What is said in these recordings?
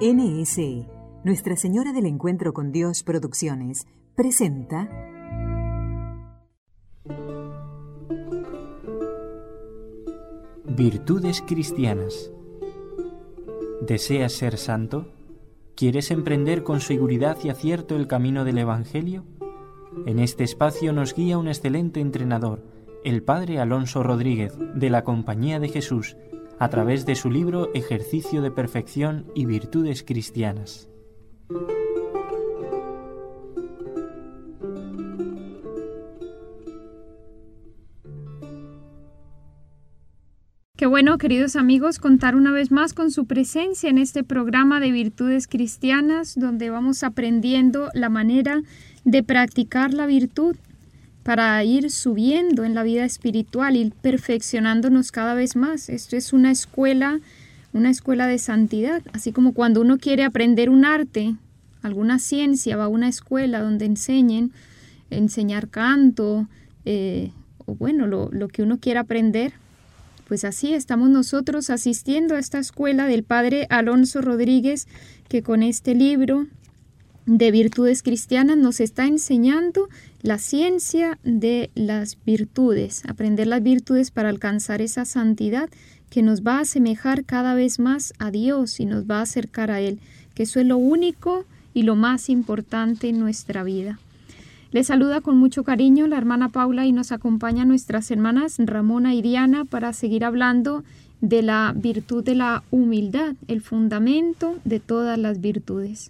NSE, Nuestra Señora del Encuentro con Dios Producciones, presenta Virtudes cristianas. ¿Deseas ser santo? ¿Quieres emprender con seguridad y acierto el camino del Evangelio? En este espacio nos guía un excelente entrenador, el Padre Alonso Rodríguez, de la Compañía de Jesús, a través de su libro Ejercicio de Perfección y Virtudes Cristianas. Qué bueno, queridos amigos, contar una vez más con su presencia en este programa de Virtudes Cristianas, donde vamos aprendiendo la manera de practicar la virtud para ir subiendo en la vida espiritual y perfeccionándonos cada vez más. Esto es una escuela de santidad, así como cuando uno quiere aprender un arte, alguna ciencia, va a una escuela donde enseñar canto, o bueno, lo que uno quiera aprender. Pues así estamos nosotros asistiendo a esta escuela del Padre Alonso Rodríguez, que con este libro de Virtudes Cristianas nos está enseñando la ciencia de las virtudes, aprender las virtudes para alcanzar esa santidad que nos va a asemejar cada vez más a Dios y nos va a acercar a Él, que eso es lo único y lo más importante en nuestra vida. Les saluda con mucho cariño la hermana Paula y nos acompañan nuestras hermanas Ramona y Diana para seguir hablando de la virtud de la humildad, el fundamento de todas las virtudes.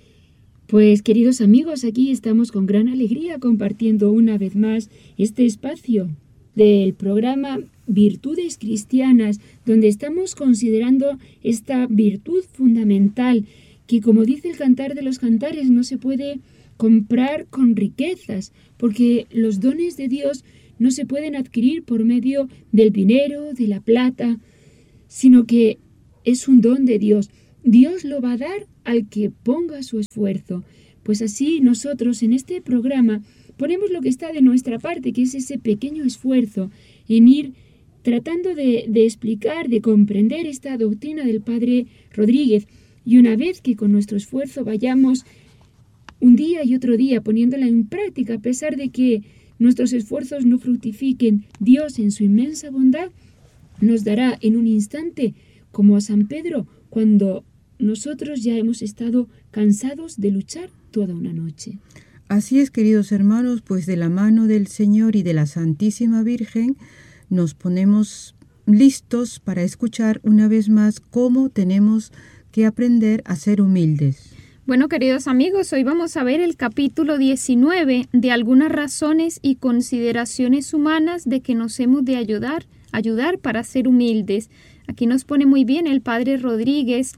Pues queridos amigos, aquí estamos con gran alegría compartiendo una vez más este espacio del programa Virtudes Cristianas, donde estamos considerando esta virtud fundamental que, como dice el Cantar de los Cantares, no se puede comprar con riquezas, porque los dones de Dios no se pueden adquirir por medio del dinero, de la plata, sino que es un don de Dios. Dios lo va a dar al que ponga su esfuerzo. Pues así nosotros en este programa ponemos lo que está de nuestra parte, que es ese pequeño esfuerzo en ir tratando de explicar, de comprender esta doctrina del Padre Rodríguez. Y una vez que con nuestro esfuerzo vayamos un día y otro día poniéndola en práctica, a pesar de que nuestros esfuerzos no fructifiquen, Dios en su inmensa bondad nos dará en un instante, como a San Pedro, cuando nosotros ya hemos estado cansados de luchar toda una noche. Así es, queridos hermanos, pues de la mano del Señor y de la Santísima Virgen nos ponemos listos para escuchar una vez más cómo tenemos que aprender a ser humildes. Bueno, queridos amigos, hoy vamos a ver el capítulo 19 de algunas razones y consideraciones humanas de que nos hemos de ayudar para ser humildes. Aquí nos pone muy bien el Padre Rodríguez,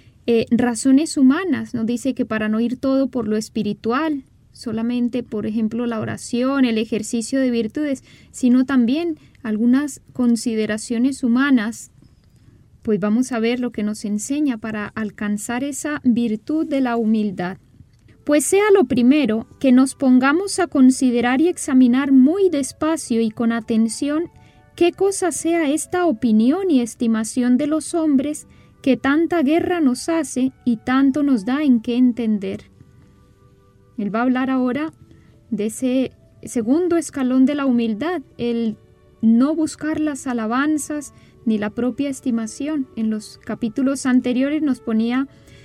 razones humanas. Nos dice que para no ir todo por lo espiritual, solamente, por ejemplo, la oración, el ejercicio de virtudes, sino también algunas consideraciones humanas. Pues vamos a ver lo que nos enseña para alcanzar esa virtud de la humildad. Pues sea lo primero que nos pongamos a considerar y examinar muy despacio y con atención qué cosa sea esta opinión y estimación de los hombres que tanta guerra nos hace y tanto nos da en qué entender. Él va a hablar ahora de ese segundo escalón de la humildad, el no buscar las alabanzas ni la propia estimación. En los capítulos anteriores nos ponía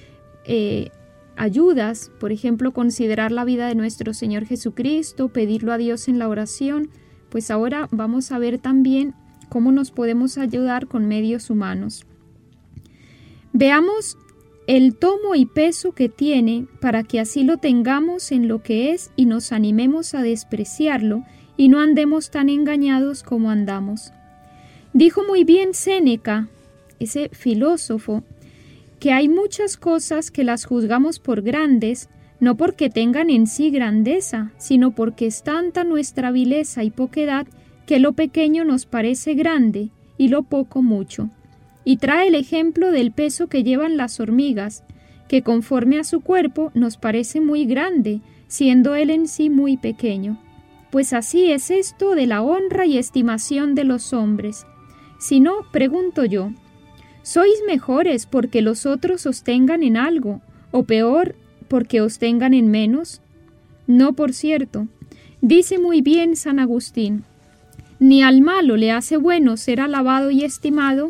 ayudas, por ejemplo, considerar la vida de nuestro Señor Jesucristo, pedirlo a Dios en la oración. Pues ahora vamos a ver también cómo nos podemos ayudar con medios humanos. Veamos el tomo y peso que tiene para que así lo tengamos en lo que es y nos animemos a despreciarlo y no andemos tan engañados como andamos. Dijo muy bien Séneca, ese filósofo, que hay muchas cosas que las juzgamos por grandes, no porque tengan en sí grandeza, sino porque es tanta nuestra vileza y poquedad que lo pequeño nos parece grande y lo poco mucho. Y trae el ejemplo del peso que llevan las hormigas, que conforme a su cuerpo nos parece muy grande, siendo él en sí muy pequeño. Pues así es esto de la honra y estimación de los hombres. Si no, pregunto yo, ¿Sois mejores porque los otros os tengan en algo, o peor porque os tengan en menos? No, por cierto. Dice muy bien San Agustín: ni al malo le hace bueno ser alabado y estimado,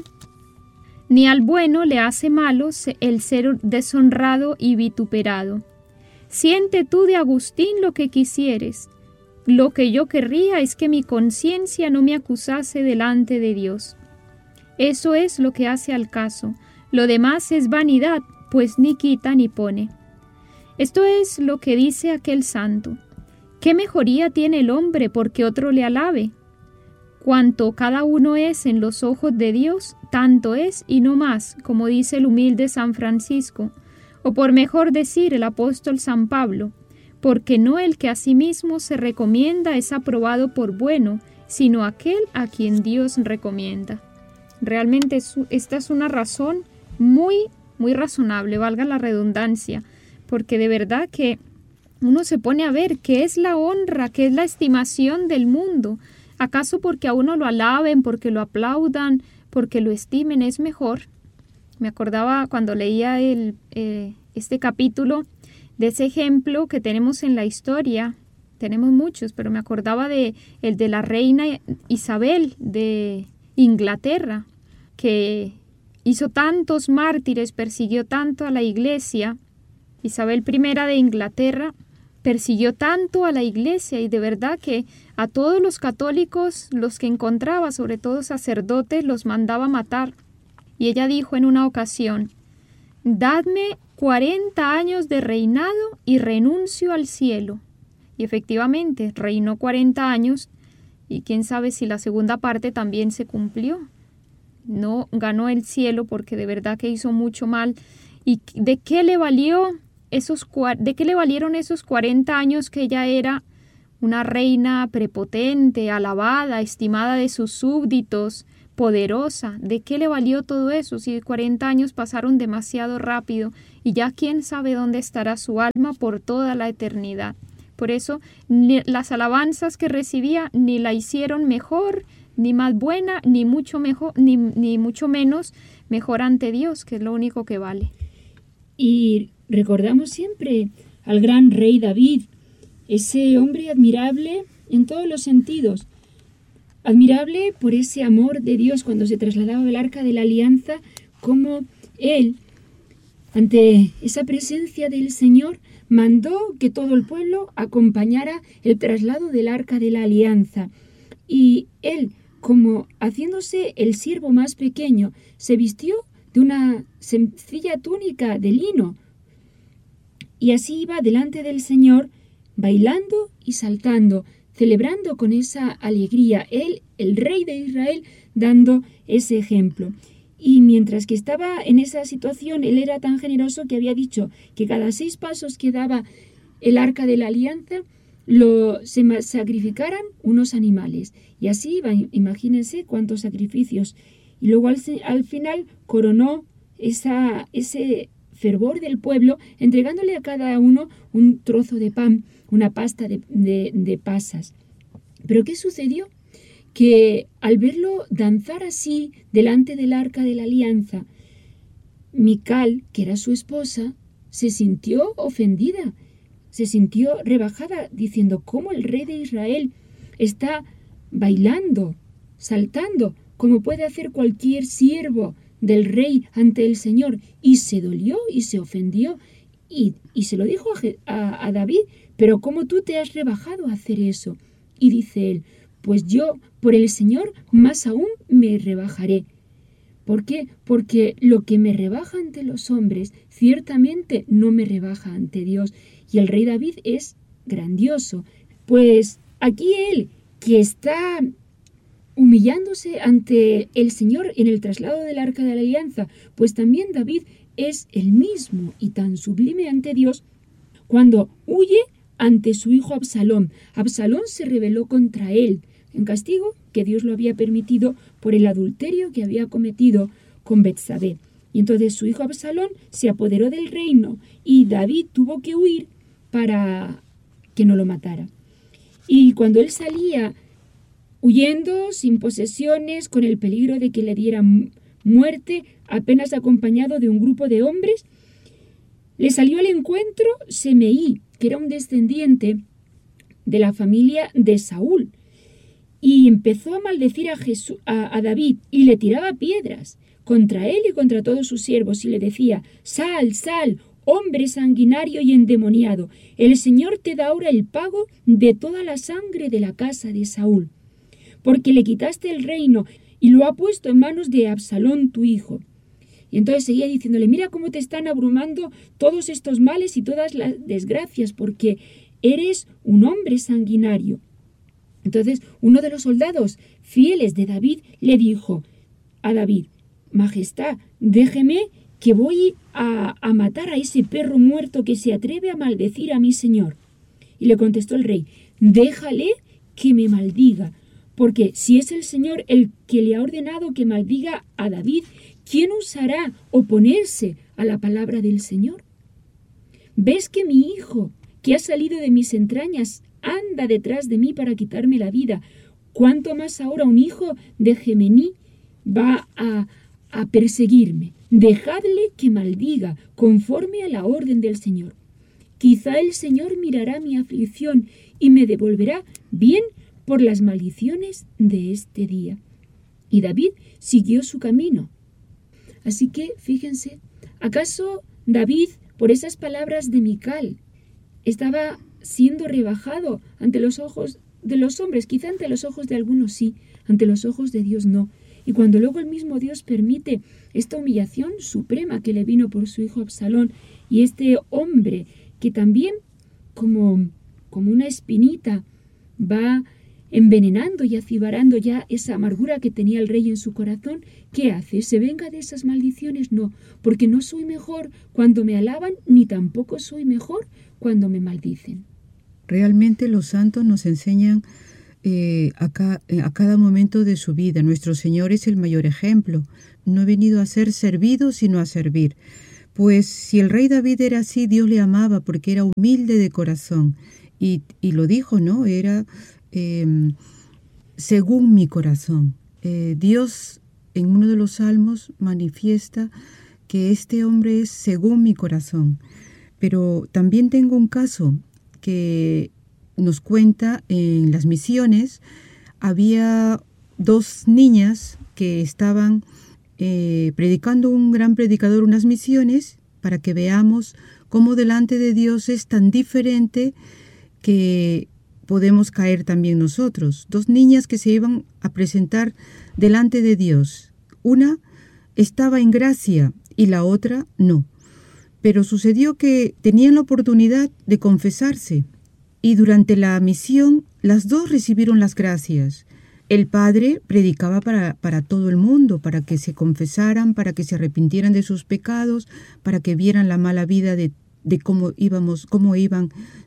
ni al bueno le hace malo el ser deshonrado y vituperado. Siente tú de Agustín lo que quisieres. Lo que yo querría es que mi conciencia no me acusase delante de Dios. Eso es lo que hace al caso. Lo demás es vanidad, pues ni quita ni pone. Esto es lo que dice aquel santo. ¿Qué mejoría tiene el hombre porque otro le alabe? Cuanto cada uno es en los ojos de Dios, tanto es y no más, como dice el humilde San Francisco, o por mejor decir el apóstol San Pablo, porque no el que a sí mismo se recomienda es aprobado por bueno, sino aquel a quien Dios recomienda. Realmente esta es una razón muy razonable, valga la redundancia, porque de verdad que uno se pone a ver qué es la honra, qué es la estimación del mundo. ¿Acaso porque a uno lo alaben, porque lo aplaudan, porque lo estimen es mejor? Me acordaba cuando leía este capítulo de ese ejemplo que tenemos en la historia. Tenemos muchos, pero me acordaba el de la reina Isabel de Inglaterra, que hizo tantos mártires, persiguió tanto a la iglesia. Isabel I de Inglaterra persiguió tanto a la iglesia y de verdad que a todos los católicos, los que encontraba, sobre todo sacerdotes, los mandaba matar. Y ella dijo en una ocasión: dadme 40 años de reinado y renuncio al cielo. Y efectivamente reinó 40 años y quién sabe si la segunda parte también se cumplió. No ganó el cielo porque de verdad que hizo mucho mal. ¿Y de qué le valieron esos 40 años que ella era una reina prepotente, alabada, estimada de sus súbditos, poderosa? ¿De qué le valió todo eso si 40 años pasaron demasiado rápido y ya quién sabe dónde estará su alma por toda la eternidad? Por eso las alabanzas que recibía ni la hicieron mejor, ni más buena, ni mucho mejor, ni mucho menos mejor ante Dios, que es lo único que vale. Y recordamos siempre al gran rey David, ese hombre admirable en todos los sentidos. Admirable por ese amor de Dios cuando se trasladaba el arca de la alianza, como él, ante esa presencia del Señor, mandó que todo el pueblo acompañara el traslado del arca de la alianza. Y él, como haciéndose el siervo más pequeño, se vistió de una sencilla túnica de lino. Y así iba delante del Señor, bailando y saltando, celebrando con esa alegría, él, el rey de Israel, dando ese ejemplo. Y mientras que estaba en esa situación, él era tan generoso que había dicho que cada 6 pasos que daba el arca de la alianza, se sacrificaran unos animales. Y así iba, imagínense cuántos sacrificios. Y luego al final coronó ese fervor del pueblo, entregándole a cada uno un trozo de pan, una pasta de pasas. ¿Pero qué sucedió? Que al verlo danzar así delante del arca de la alianza, Mical, que era su esposa, se sintió ofendida, se sintió rebajada, diciendo: ¿cómo el rey de Israel está bailando, saltando, como puede hacer cualquier siervo del rey ante el Señor? Y se dolió y se ofendió y se lo dijo a David: pero ¿cómo tú te has rebajado a hacer eso? Y dice él: pues yo, por el Señor, más aún me rebajaré. ¿Por qué? Porque lo que me rebaja ante los hombres, ciertamente no me rebaja ante Dios. Y el rey David es grandioso. Pues aquí él, que está humillándose ante el Señor en el traslado del arca de la alianza, pues también David es el mismo y tan sublime ante Dios cuando huye ante su hijo Absalón. Absalón se rebeló contra él en castigo que Dios lo había permitido por el adulterio que había cometido con Betsabé. Y entonces su hijo Absalón se apoderó del reino y David tuvo que huir para que no lo matara. Y cuando él salía huyendo, sin posesiones, con el peligro de que le dieran muerte, apenas acompañado de un grupo de hombres. Le salió al encuentro Semeí, que era un descendiente de la familia de Saúl, y empezó a maldecir a David y le tiraba piedras contra él y contra todos sus siervos y le decía: «Sal, sal, hombre sanguinario y endemoniado, el Señor te da ahora el pago de toda la sangre de la casa de Saúl, porque le quitaste el reino y lo ha puesto en manos de Absalón tu hijo». Y entonces seguía diciéndole: «Mira cómo te están abrumando todos estos males y todas las desgracias, porque eres un hombre sanguinario». Entonces uno de los soldados fieles de David le dijo a David: «Majestad, déjeme que voy a matar a ese perro muerto que se atreve a maldecir a mi señor». Y le contestó el rey: «Déjale que me maldiga, porque si es el Señor el que le ha ordenado que maldiga a David, ¿quién osará oponerse a la palabra del Señor? ¿Ves que mi hijo, que ha salido de mis entrañas, anda detrás de mí para quitarme la vida? ¿Cuánto más ahora un hijo de Gemení va a perseguirme? Dejadle que maldiga conforme a la orden del Señor. Quizá el Señor mirará mi aflicción y me devolverá bien por las maldiciones de este día». Y David siguió su camino. Así que, fíjense, ¿acaso David, por esas palabras de Mical, estaba siendo rebajado ante los ojos de los hombres? Quizá ante los ojos de algunos sí, ante los ojos de Dios no. Y cuando luego el mismo Dios permite esta humillación suprema que le vino por su hijo Absalón, y este hombre que también, como una espinita, va envenenando y acibarando ya esa amargura que tenía el rey en su corazón, ¿qué hace? ¿Se venga de esas maldiciones? No, porque no soy mejor cuando me alaban, ni tampoco soy mejor cuando me maldicen. Realmente los santos nos enseñan a cada momento de su vida. Nuestro Señor es el mayor ejemplo. No ha venido a ser servido, sino a servir. Pues si el rey David era así, Dios le amaba porque era humilde de corazón. Y lo dijo, ¿no? Era según mi corazón. Dios en uno de los salmos manifiesta que este hombre es según mi corazón. Pero también tengo un caso que nos cuenta en las misiones. Había dos niñas que estaban predicando, un gran predicador, unas misiones, para que veamos cómo delante de Dios es tan diferente que podemos caer también nosotros. Dos niñas que se iban a presentar delante de Dios. Una estaba en gracia y la otra no. Pero sucedió que tenían la oportunidad de confesarse y durante la misión las dos recibieron las gracias. El padre predicaba para todo el mundo, para que se confesaran, para que se arrepintieran de sus pecados, para que vieran la mala vida de cómo iban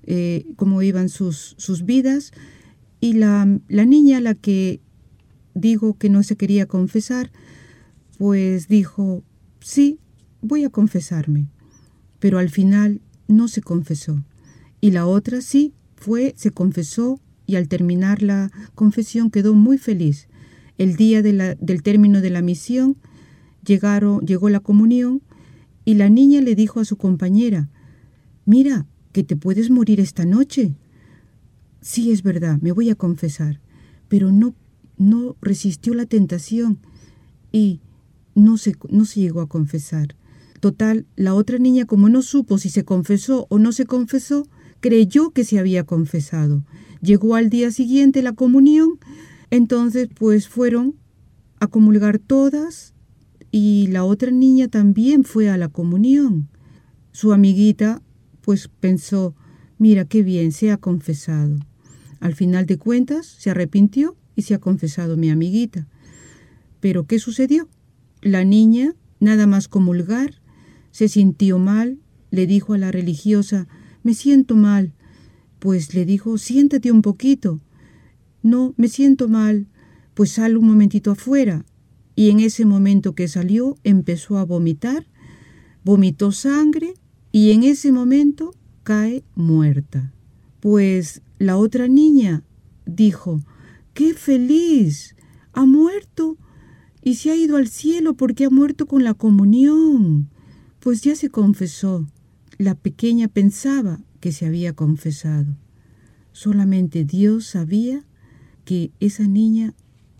sus vidas. Y la niña, la que digo que no se quería confesar, pues dijo: sí, voy a confesarme. Pero al final no se confesó. Y la otra sí se confesó, y al terminar la confesión quedó muy feliz. El día del término de la misión llegó la comunión y la niña le dijo a su compañera: mira, que te puedes morir esta noche. Sí, es verdad, me voy a confesar. Pero no resistió la tentación y no se llegó a confesar. Total, la otra niña, como no supo si se confesó o no se confesó, creyó que se había confesado. Llegó al día siguiente la comunión, entonces pues fueron a comulgar todas y la otra niña también fue a la comunión. Su amiguita pues pensó: mira qué bien, se ha confesado. Al final de cuentas se arrepintió y se ha confesado mi amiguita. Pero ¿qué sucedió? La niña, nada más comulgar, se sintió mal, le dijo a la religiosa: me siento mal. Pues le dijo: siéntate un poquito. No, me siento mal. Pues sal un momentito afuera. Y en ese momento que salió empezó a vomitar, vomitó sangre y en ese momento cae muerta. Pues la otra niña dijo: ¡qué feliz! ¡Ha muerto! y se ha ido al cielo porque ha muerto con la comunión. Pues ya se confesó. La pequeña pensaba que se había confesado. Solamente Dios sabía que esa niña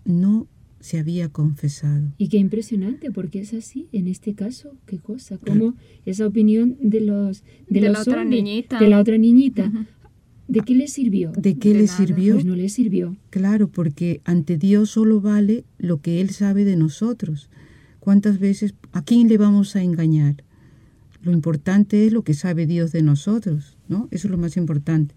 no se había confesado. Y qué impresionante, porque es así, en este caso, qué cosa, como esa opinión de la otra niñita. Uh-huh. ¿De qué le sirvió? ¿De qué le sirvió? Pues no le sirvió. Claro, porque ante Dios solo vale lo que Él sabe de nosotros. ¿Cuántas veces, a quién le vamos a engañar? Lo importante es lo que sabe Dios de nosotros, ¿no? Eso es lo más importante.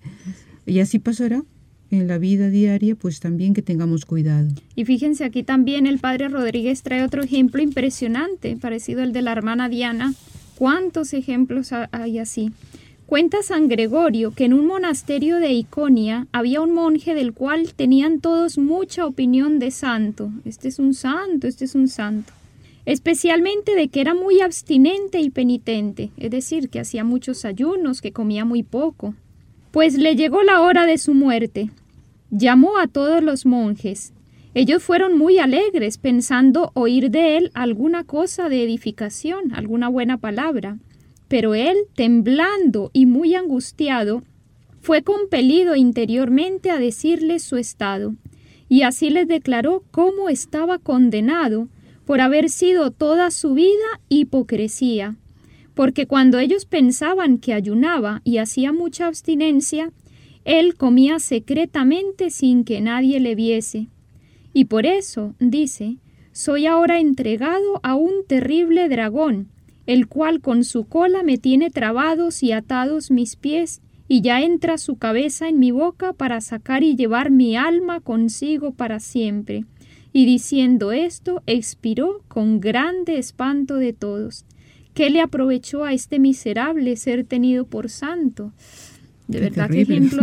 Y así pasará en la vida diaria, pues también que tengamos cuidado. Y fíjense, aquí también el padre Rodríguez trae otro ejemplo impresionante, parecido al de la hermana Diana. ¿Cuántos ejemplos hay así? Cuenta San Gregorio que en un monasterio de Iconia había un monje del cual tenían todos mucha opinión de santo. Este es un santo, este es un santo. Especialmente de que era muy abstinente y penitente, es decir, que hacía muchos ayunos, que comía muy poco. Pues le llegó la hora de su muerte. Llamó a todos los monjes. Ellos fueron muy alegres, pensando oír de él alguna cosa de edificación, alguna buena palabra. Pero él, temblando y muy angustiado, fue compelido interiormente a decirles su estado, y así les declaró cómo estaba condenado por haber sido toda su vida hipocresía, porque cuando ellos pensaban que ayunaba y hacía mucha abstinencia, él comía secretamente sin que nadie le viese. Y por eso, dice, soy ahora entregado a un terrible dragón, el cual con su cola me tiene trabados y atados mis pies, y ya entra su cabeza en mi boca para sacar y llevar mi alma consigo para siempre. Y diciendo esto, expiró con grande espanto de todos. ¿Qué le aprovechó a este miserable ser tenido por santo? De verdad, qué ejemplo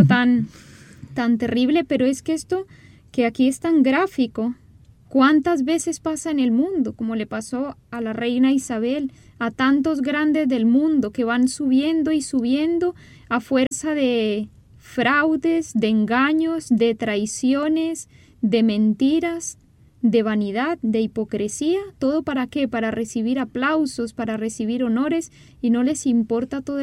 tan terrible, pero es que esto que aquí es tan gráfico, ¿cuántas veces pasa en el mundo? Como le pasó a la reina Isabel, a tantos grandes del mundo que van subiendo y subiendo a fuerza de fraudes, de engaños, de traiciones, de mentiras, de vanidad, de hipocresía. ¿Todo para qué? Para recibir aplausos, para recibir honores, y no les importa todo